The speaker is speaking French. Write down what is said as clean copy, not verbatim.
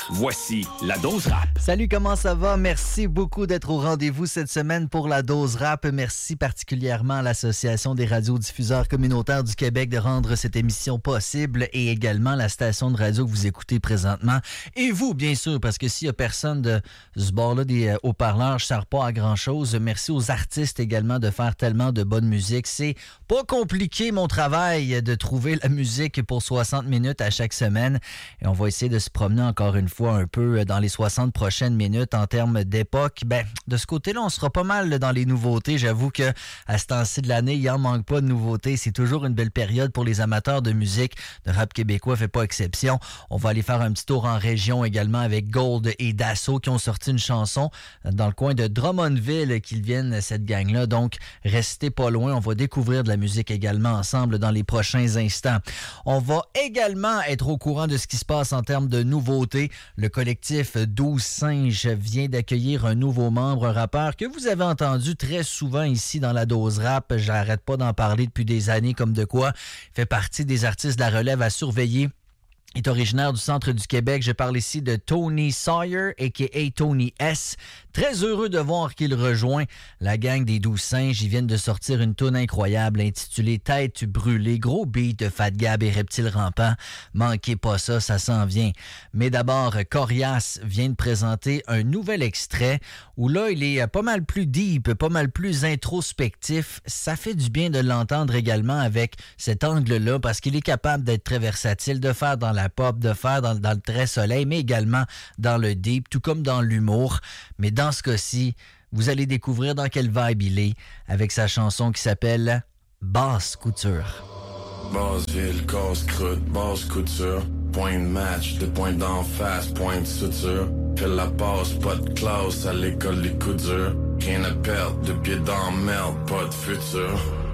Voici la dose rap. Salut, comment ça va? Merci beaucoup d'être au rendez-vous cette semaine pour la dose rap. Merci particulièrement à l'Association des radiodiffuseurs communautaires du Québec de rendre cette émission possible et également la station de radio que vous écoutez présentement. Et vous, bien sûr, parce que s'il y a personne de ce bord-là des haut-parleurs, je ne sers pas à grand-chose. Merci aux artistes également de faire tellement de bonne musique. C'est pas compliqué, mon travail, de trouver la musique pour 60 minutes à chaque semaine. Et on va essayer de se promener encore une fois un peu dans les 60 prochaines minutes en termes d'époque. Ben, de ce côté-là, on sera pas mal dans les nouveautés. J'avoue que à ce temps-ci de l'année, il en manque pas de nouveautés. C'est toujours une belle période pour les amateurs de musique. Le rap québécois fait pas exception. On va aller faire un petit tour en région également avec Gold et Dassault qui ont sorti une chanson dans le coin de Drummondville qu'ils viennent, cette gang-là. Donc, restez pas loin. On va découvrir de la musique également ensemble dans les prochains instants. On va également être au courant de ce qui se passe en termes de nouveautés. Le collectif 12 Singes vient d'accueillir un nouveau membre, un rappeur que vous avez entendu très souvent ici dans la dose rap. J'arrête pas d'en parler depuis des années comme de quoi. Il fait partie des artistes de la relève à surveiller. Il est originaire du centre du Québec. Je parle ici de Tony Sawyer, a.k.a. Tony S. Très heureux de voir qu'il rejoint la gang des 12 Singes. Ils viennent de sortir une toune incroyable intitulée Tête brûlée. Gros beat de Fat Gab et Reptile Rampant. Manquez pas ça, ça s'en vient. Mais d'abord, Corias vient de présenter un nouvel extrait où là, il est pas mal plus deep, pas mal plus introspectif. Ça fait du bien de l'entendre également avec cet angle-là parce qu'il est capable d'être très versatile, de faire dans la pop, de faire dans le très soleil, mais également dans le deep, tout comme dans l'humour. Mais dans ce cas-ci, vous allez découvrir dans quelle vibe il est avec sa chanson qui s'appelle Basse Couture. Basseville, casse-croûte, basse couture. Point de match, de point d'en face, point de suture. Fais la passe, pas de classe à l'école des coups durs. Rien à perdre, de pied dans merde, pas de futur.